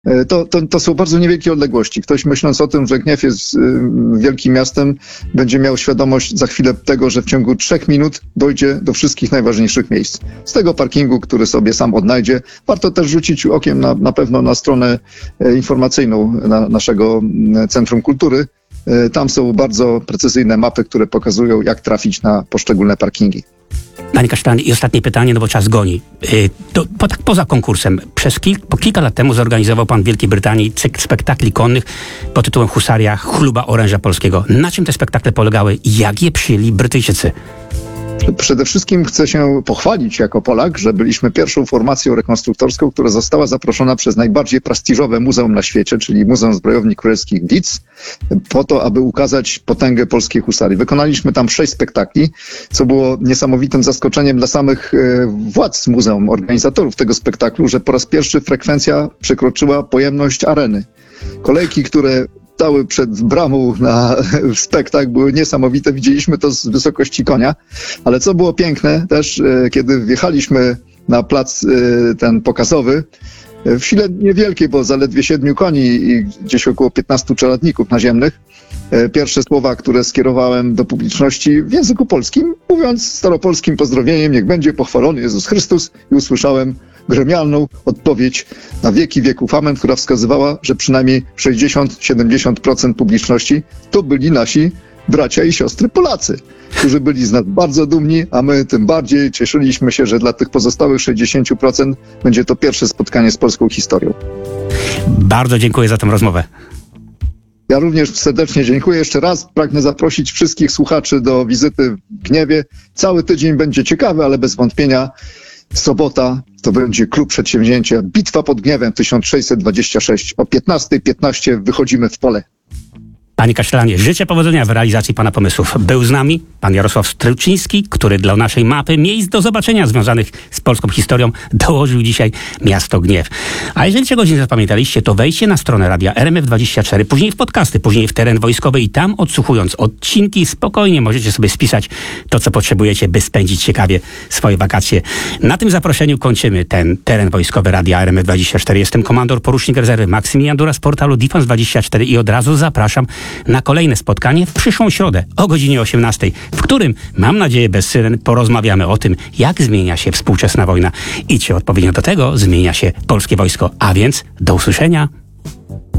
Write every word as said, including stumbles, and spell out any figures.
To, to, to są bardzo niewielkie odległości. Ktoś myśląc o tym, że Gniew jest wielkim miastem, będzie miał świadomość za chwilę tego, że w ciągu trzech minut dojdzie do wszystkich najważniejszych miejsc. Z tego parkingu, który sobie sam odnajdzie. Warto też rzucić okiem na, na pewno na stronę informacyjną na naszego Centrum Kultury. Tam są bardzo precyzyjne mapy, które pokazują, jak trafić na poszczególne parkingi. Panie Kasztanie, i ostatnie pytanie, no bo czas goni. Yy, to, po, tak poza konkursem, przez kil, po kilka lat temu zorganizował pan w Wielkiej Brytanii cykl spektakli konnych pod tytułem Husaria, chluba oręża polskiego. Na czym te spektakle polegały i jak je przyjęli Brytyjczycy? Przede wszystkim chcę się pochwalić jako Polak, że byliśmy pierwszą formacją rekonstruktorską, która została zaproszona przez najbardziej prestiżowe muzeum na świecie, czyli Muzeum Zbrojowni Królewskich w Leeds, po to, aby ukazać potęgę polskiej husarii. Wykonaliśmy tam sześć spektakli, co było niesamowitym zaskoczeniem dla samych władz muzeum, organizatorów tego spektaklu, że po raz pierwszy frekwencja przekroczyła pojemność areny. Kolejki, które stały przed bramą na spektakl, były niesamowite. Widzieliśmy to z wysokości konia, ale co było piękne też, kiedy wjechaliśmy na plac ten pokazowy, w sile niewielkiej, bo zaledwie siedmiu koni i gdzieś około piętnastu czeladników naziemnych, pierwsze słowa, które skierowałem do publiczności w języku polskim, mówiąc staropolskim pozdrowieniem, niech będzie pochwalony Jezus Chrystus, i usłyszałem gremialną odpowiedź na wieki wieków amen, która wskazywała, że przynajmniej sześćdziesiąt do siedemdziesięciu procent publiczności to byli nasi bracia i siostry Polacy, którzy byli z nas bardzo dumni, a my tym bardziej cieszyliśmy się, że dla tych pozostałych sześćdziesięciu procent będzie to pierwsze spotkanie z polską historią. Bardzo dziękuję za tę rozmowę. Ja również serdecznie dziękuję. Jeszcze raz pragnę zaprosić wszystkich słuchaczy do wizyty w Gniewie. Cały tydzień będzie ciekawy, ale bez wątpienia sobota to będzie klub przedsięwzięcia Bitwa pod Gniewem tysiąc sześćset dwadzieścia sześć. O piętnasta piętnaście wychodzimy w pole. Panie Kasztelanie, życzę powodzenia w realizacji pana pomysłów. Był z nami pan Jarosław Stryczyński, który dla naszej mapy miejsc do zobaczenia związanych z polską historią dołożył dzisiaj miasto Gniew. A jeżeli czegoś nie zapamiętaliście, to wejdźcie na stronę radia R M F dwadzieścia cztery, później w podcasty, później w teren wojskowy i tam odsłuchując odcinki spokojnie możecie sobie spisać to, co potrzebujecie, by spędzić ciekawie swoje wakacje. Na tym zaproszeniu kończymy ten teren wojskowy radia R M F dwadzieścia cztery. Jestem komandor porucznik rezerwy Maksymilian Dura z portalu Defense dwadzieścia cztery i od razu zapraszam na kolejne spotkanie w przyszłą środę o godzinie osiemnastej, w którym, mam nadzieję bez syren, porozmawiamy o tym, jak zmienia się współczesna wojna i czy odpowiednio do tego zmienia się polskie wojsko. A więc do usłyszenia.